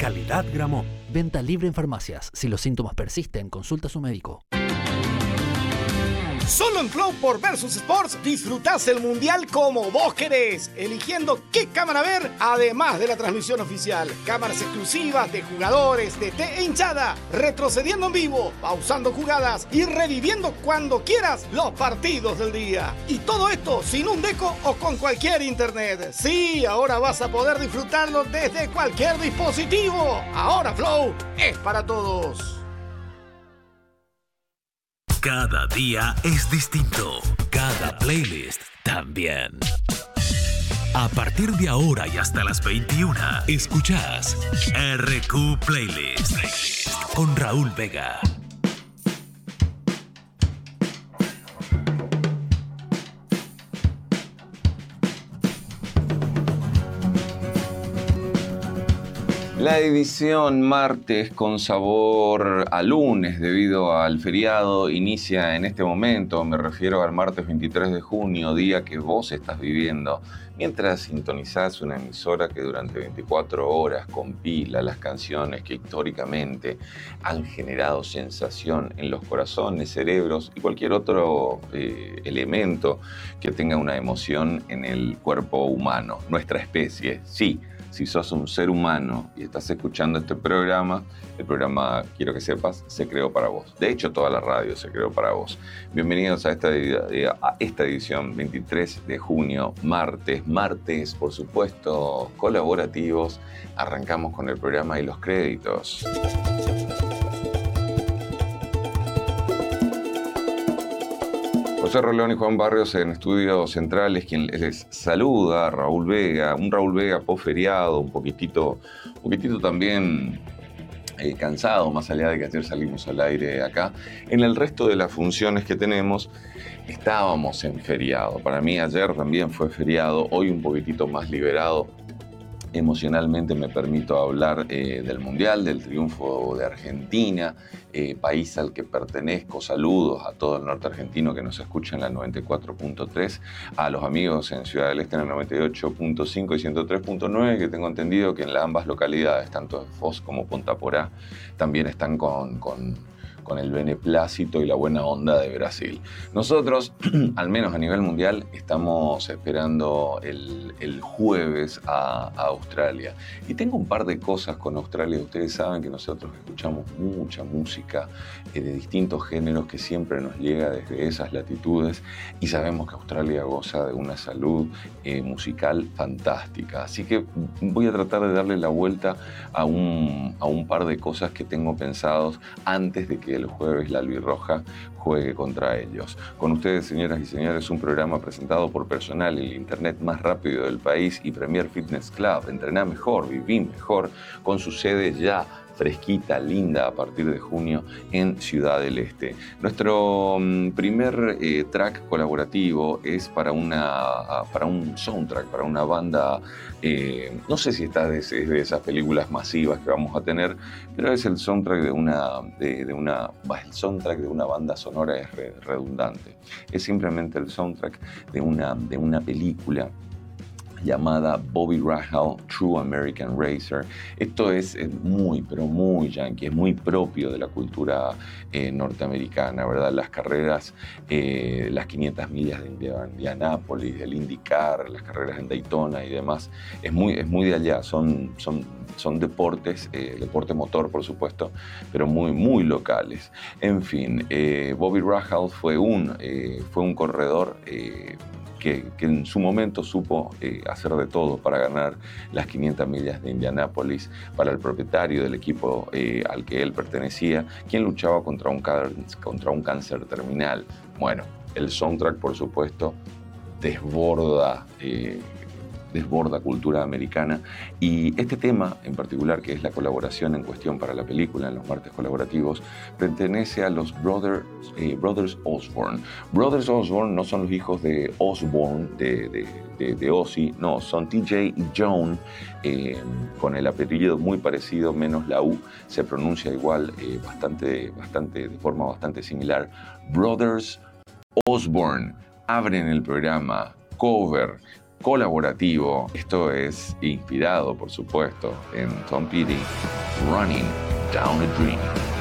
calidad Gramont. Venta libre en farmacias. Si los síntomas persisten, consulta a su médico. Solo en Flow por Versus Sports disfrutás el Mundial como vos querés, eligiendo qué cámara ver, además de la transmisión oficial. Cámaras exclusivas de jugadores, DT e hinchada, retrocediendo en vivo, pausando jugadas y reviviendo cuando quieras los partidos del día. Y todo esto sin un deco o con cualquier internet. Sí, ahora vas a poder disfrutarlo desde cualquier dispositivo. Ahora Flow es para todos. Cada día es distinto. Cada playlist también. A partir de ahora y hasta las 21, escuchás RQ Playlist con Raúl Vega. La edición martes con sabor a lunes debido al feriado inicia en este momento, me refiero al martes 23 de junio, día que vos estás viviendo, mientras sintonizás una emisora que durante 24 horas compila las canciones que históricamente han generado sensación en los corazones, cerebros y cualquier otro elemento que tenga una emoción en el cuerpo humano, nuestra especie, sí. Si sos un ser humano y estás escuchando este programa, el programa, quiero que sepas, se creó para vos. De hecho, toda la radio se creó para vos. Bienvenidos a esta edición 23 de junio, martes, por supuesto, colaborativos. Arrancamos con el programa y los créditos. José Rolón y Juan Barrios en estudios centrales, quien les saluda, Raúl Vega, un Raúl Vega post-feriado, un poquitito también cansado, más allá de que ayer salimos al aire acá. En el resto de las funciones que tenemos, estábamos en feriado. Para mí ayer también fue feriado, hoy un poquitito más liberado. Emocionalmente me permito hablar del Mundial, del triunfo de Argentina, país al que pertenezco. Saludos a todo el norte argentino que nos escucha en la 94.3, a los amigos en Ciudad del Este en la 98.5 y 103.9, que tengo entendido que en ambas localidades, tanto Foz como Punta Porá, también están con el beneplácito y la buena onda de Brasil. Nosotros, al menos a nivel mundial, estamos esperando el jueves a Australia. Y tengo un par de cosas con Australia. Ustedes saben que nosotros escuchamos mucha música de distintos géneros que siempre nos llega desde esas latitudes y sabemos que Australia goza de una salud musical fantástica. Así que voy a tratar de darle la vuelta a un par de cosas que tengo pensados antes de que el jueves la Albirroja juegue contra ellos. Con ustedes, señoras y señores, un programa presentado por Personal, el internet más rápido del país, y Premier Fitness Club. Entrená mejor, viví mejor, con su sede ya fresquita, linda, a partir de junio en Ciudad del Este. Nuestro primer track colaborativo es para un soundtrack, para una banda, no sé si está de esas películas masivas que vamos a tener, pero es el soundtrack el soundtrack de una banda sonora, es redundante. Es simplemente el soundtrack de una película llamada Bobby Rahal, True American Racer. Esto es muy, pero muy yankee, es muy propio de la cultura norteamericana, ¿verdad? Las carreras, las 500 millas de Indianápolis, el IndyCar, las carreras en Daytona y demás, es muy de allá, son deportes, deporte motor, por supuesto, pero muy locales. En fin, Bobby Rahal fue un corredor que en su momento supo hacer de todo para ganar las 500 millas de Indianápolis para el propietario del equipo al que él pertenecía, quien luchaba contra un cáncer terminal. Bueno, el soundtrack, por supuesto, desborda cultura americana, y este tema en particular, que es la colaboración en cuestión para la película en los martes colaborativos, pertenece a los Brothers Osborne. Brothers Osborne no son los hijos de Osborne, de Ozzy, no, son TJ y John, con el apellido muy parecido, menos la U, se pronuncia igual, de forma bastante similar. Brothers Osborne abren el programa, cover colaborativo. Esto es inspirado, por supuesto, en Tom Petty. Running Down a Dream.